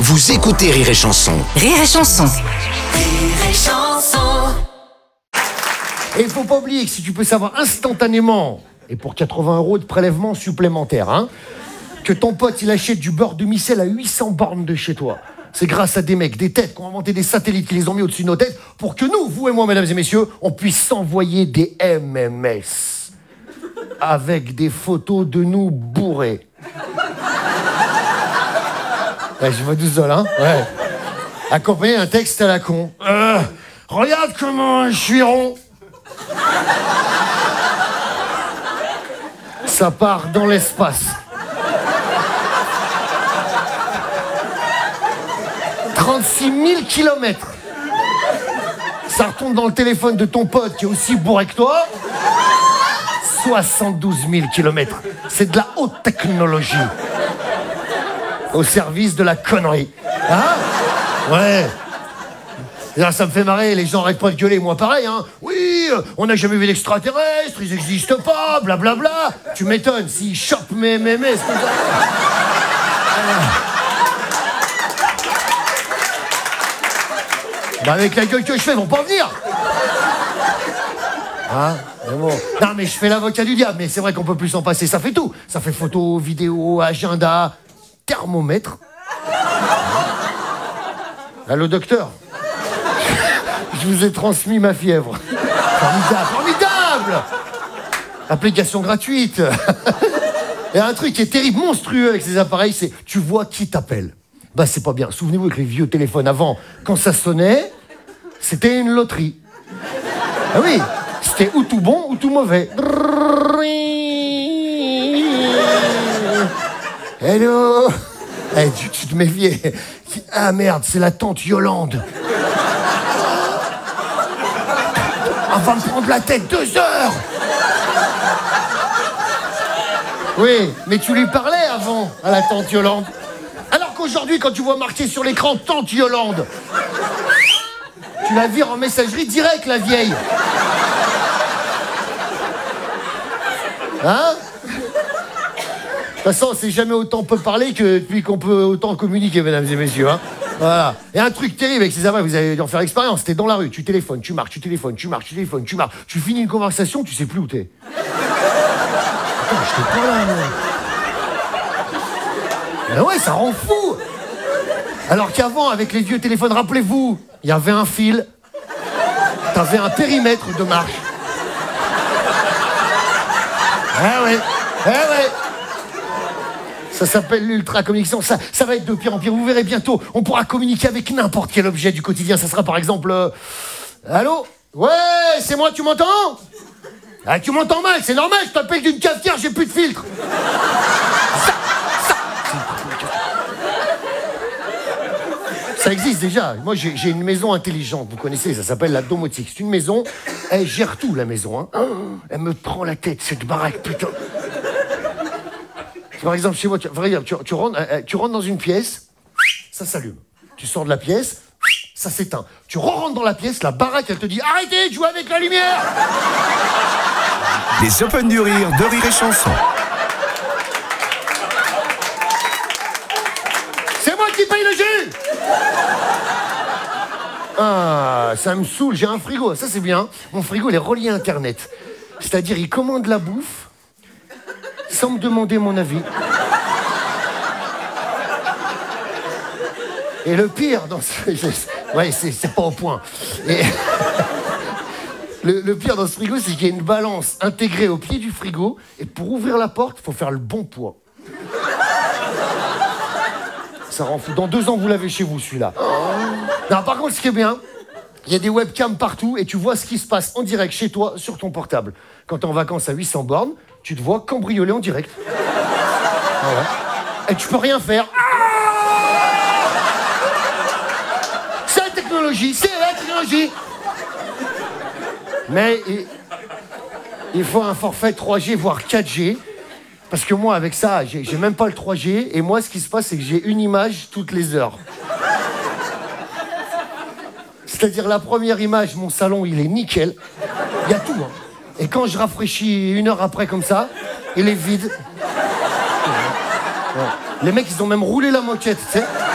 Vous écoutez Rire et Chanson. Rire et Chanson. Rire et Chanson. Et il faut pas oublier que si tu peux savoir instantanément, et pour 80 € de prélèvement supplémentaire, que ton pote il achète du beurre demi-sel à 800 bornes de chez toi. C'est grâce à des mecs, des têtes qui ont inventé des satellites qui les ont mis au-dessus de nos têtes pour que nous, vous et moi, mesdames et messieurs, on puisse s'envoyer des MMS avec des photos de nous bourrés. Ouais, je vois tout seul, hein. Ouais. Accompagné d'un texte à la con. Regarde comment je suis rond. Ça part dans l'espace. 36 000 kilomètres. Ça retombe dans le téléphone de ton pote qui est aussi bourré que toi. 72 000 kilomètres. C'est de la haute technologie. Au service de la connerie. Hein? Ouais. Là, ça me fait marrer, les gens arrêtent pas de gueuler, moi pareil, hein. Oui, on n'a jamais vu d'extraterrestres, ils n'existent pas, blablabla. Tu m'étonnes, s'ils chopent mes MMS, comme ça. Bah avec la gueule que je fais, ils vont pas venir. Hein? Bon. Non mais je fais l'avocat du diable, mais c'est vrai qu'on peut plus s'en passer, ça fait tout. Ça fait photo, vidéo, agenda, thermomètre. Allô docteur? Je vous ai transmis ma fièvre. Formidable, formidable! Application gratuite. Et un truc qui est terrible, monstrueux avec ces appareils, c'est tu vois qui t'appelle. Bah c'est pas bien. Souvenez-vous avec les vieux téléphones avant, quand ça sonnait, c'était une loterie. Ah oui, c'était ou tout bon ou tout mauvais. Hello. Hey, tu te méfiais. Ah merde, c'est la tante Yolande. Elle va me prendre la tête 2 heures. Oui, mais tu lui parlais avant à la tante Yolande. Alors qu'aujourd'hui, quand tu vois marqué sur l'écran tante Yolande, tu la vires en messagerie direct, la vieille. Hein? De toute façon, c'est jamais autant peut parler que depuis qu'on peut autant communiquer, mesdames et messieurs. Hein. Voilà. Et un truc terrible avec ces appareils, vous allez en faire l'expérience, t'es dans la rue, tu téléphones, tu marches, tu téléphones, tu marches, tu téléphones, tu marches, tu finis une conversation, tu sais plus où t'es. Attends, je t'ai pas là, moi. Ben ouais, ça rend fou. Alors qu'avant, avec les vieux téléphones, rappelez-vous, il y avait un fil, t'avais un périmètre de marche. Ah ouais, ah ouais. Ça s'appelle l'ultra-communication. Ça va être de pire en pire. Vous verrez bientôt, on pourra communiquer avec n'importe quel objet du quotidien. Ça sera par exemple... Allô? Ouais, c'est moi, tu m'entends? Ah, tu m'entends mal, c'est normal, je t'appelle d'une cafetière, j'ai plus de filtre. Ça existe déjà. Moi, j'ai une maison intelligente, vous connaissez, ça s'appelle la domotique. C'est une maison, elle gère tout, la maison. Hein. Elle me prend la tête, cette baraque, putain. Par exemple, chez moi, tu rentres dans une pièce, ça s'allume. Tu sors de la pièce, ça s'éteint. Tu rentres dans la pièce, la baraque, elle te dit « Arrêtez de jouer avec la lumière !» Les Open du Rire de Rire et Chanson. C'est moi qui paye le jus. Ah, ça me saoule, j'ai un frigo, ça c'est bien. Mon frigo, il est relié à Internet. C'est-à-dire, il commande la bouffe sans me demander mon avis. Et le pire dans ce... Ouais, c'est pas au point. Et... le pire dans ce frigo, c'est qu'il y a une balance intégrée au pied du frigo, et pour ouvrir la porte, il faut faire le bon poids. Ça rend fou. Dans 2 ans, vous l'avez chez vous, celui-là. Non, par contre, ce qui est bien, il y a des webcams partout, et tu vois ce qui se passe en direct chez toi, sur ton portable. Quand t'es en vacances à 800 bornes, tu te vois cambrioler en direct. Voilà. Et tu peux rien faire. C'est la technologie, c'est la technologie. Mais il faut un forfait 3G, voire 4G. Parce que moi, avec ça, j'ai même pas le 3G. Et moi, ce qui se passe, c'est que j'ai une image toutes les heures. C'est-à-dire, la première image, mon salon, il est nickel. Il y a tout, hein. Et quand je rafraîchis 1 heure après comme ça, il est vide. Ouais. Les mecs, ils ont même roulé la moquette, tu sais.